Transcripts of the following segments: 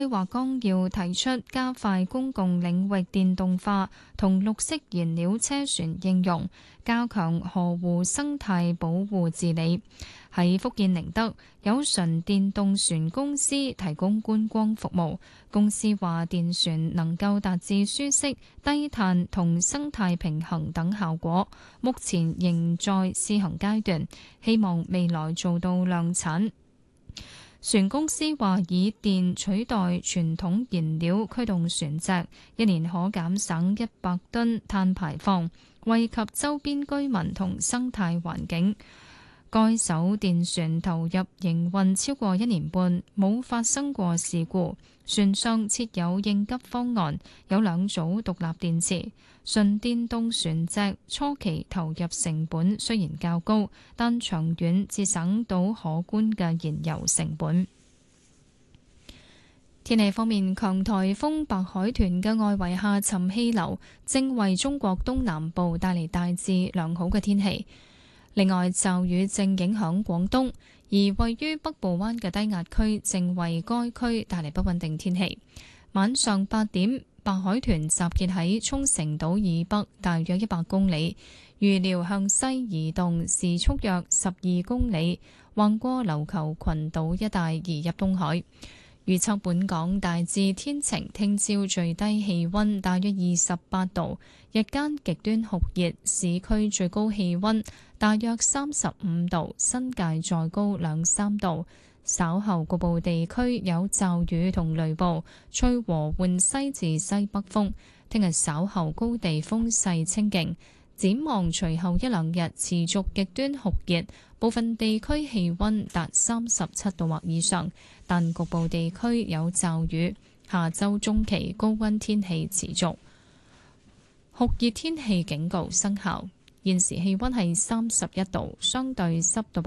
規劃綱要提出加快公共領域電動化同綠色燃料車船應用，加強河湖生態保護治理。喺福建寧德，有純電動船公司提供觀光服務。公司話電船能夠達至舒適、低碳同生態平衡等效果，目前仍在試行階段，希望未來做到量產。船公司話以電取代傳統燃料驅動船隻，一年可減省100噸碳排放，惠及周邊居民同生態環境。該艘電船投入營運超過1年半，冇發生過事故。船上設有應急方案，有2組獨立電池。純電動船隻初期投入成本雖然較高，但長遠節省到可觀嘅燃油成本。天氣方面，強颱風白海豚嘅外圍下沉氣流正為中國東南部帶嚟大致良好嘅天氣。另外，驟雨正影響廣東，而位於北部灣嘅低壓區正為該區帶嚟不穩定天氣。晚上8點，白海豚集結喺沖繩島以北大約100公里，預料向西移動，時速約12公里，橫過琉球群島一帶移入東海。預測本港大致天晴，聽朝最低氣溫大約28度，日間極端酷熱，市區最高氣溫大約35度，新界再高2-3度。稍後局部地區有驟雨同雷暴，吹和緩西至西北風。聽日稍後高地風勢清勁。展望隨後1-2日持續極端酷熱，部分地區氣溫達37度或以上，但局部地區有驟雨。下周中期高溫天氣持續，酷熱天氣警告生效。現時氣溫係31度，相對濕度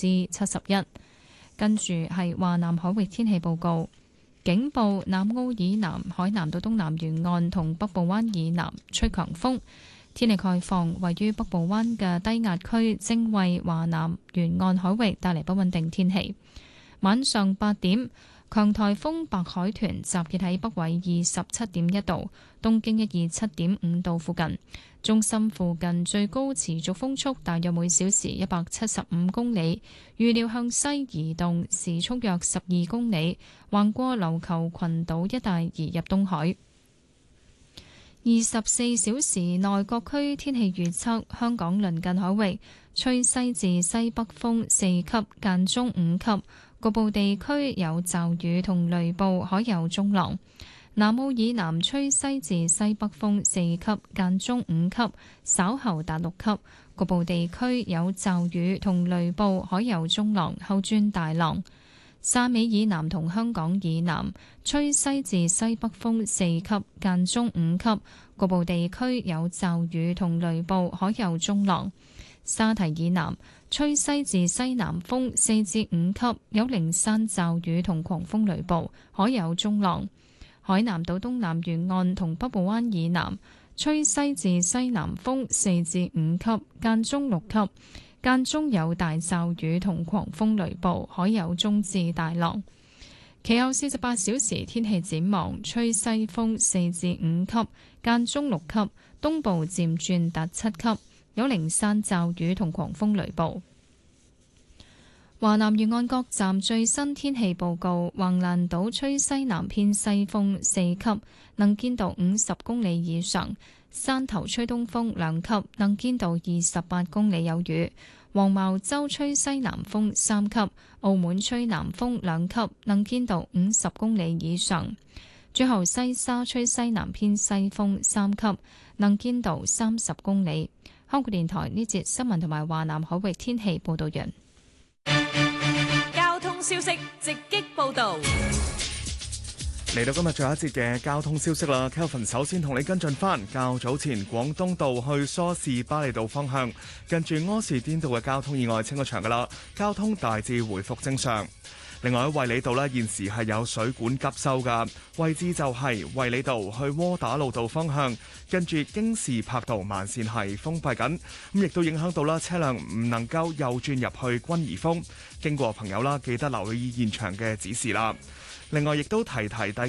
71%。跟住係華南海域天氣報告，警報：南澳以南、海南到東南沿岸同北部灣以南吹強風。天氣概況，位於北部灣嘅低壓區正為華南沿岸海域帶嚟不穩定天氣。晚上8點，強颱風白海豚集結喺北緯27.1度、東經127.5度附近，中心附近最高持續風速大約每小時175公里，預料向西移動，時速約12公里，橫過琉球群島一帶移入東海。24小時內各區天氣預測：香港鄰近海域吹西至西北風4級，間中5級，局部地區有驟雨同雷暴，海有中浪。南澳以南吹西至西北風4級，間中5級，稍後達6級，局部地區有驟雨同雷暴，海有中浪，後轉大浪。汕尾以南同香港以南吹西至西北風4級，間中5級，局部地區有驟雨同雷暴，海有中浪。沙堤以南吹西至西南風4至5級，有零散驟雨同狂風雷暴，海有中浪。海南島東南沿岸同北部灣以南吹西至西南風4至5級，間中6級。間中有大驟雨同狂風雷暴，海有中至大浪。其後48小時天氣展望：吹西風4至5級，間中6級，東部漸轉達7級，有零散驟雨同狂風雷暴。華南沿岸各站最新天氣報告：橫瀾島吹西南偏西風4級，能見度50公里以上；汕頭吹東風2級，能見度28公里有餘；黃茅洲吹西南風3級，澳門吹南風2級，能見度50公里以上。最後西沙吹西南偏西風3級，能見度30公里。香港電台呢節新聞同埋華南海域天氣報道完。 交通消息直擊報道。 嚟到今日最後一節嘅交通消息啦 ，Kelvin 首先同你跟進翻較早前廣東道去梳士巴利道方向，近住柯士甸道嘅交通意外清咗場噶啦，交通大致回復正常。另外喺衛理道呢，現時係有水管急修噶，位置就係衛理道去窩打老道方向，跟住京士柏道慢線係封閉緊，咁亦都影響到啦車輛唔能夠右轉入去君怡峰。經過朋友啦，記得留意現場嘅指示啦。 另外，亦都提大